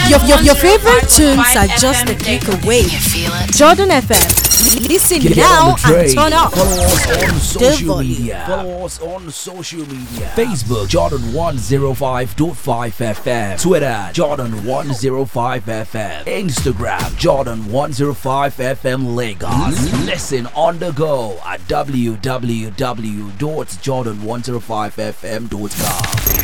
Your favorite tunes are just a click away. Jordan FM. Listen Get now on the train. and turn up. Follow us on social volume. media. Follow us on social media. Facebook Jordan 105.5 FM. Twitter Jordan 105 FM. Instagram Jordan 105 FM Lagos. Listen on the go at www.jordan105fm.com.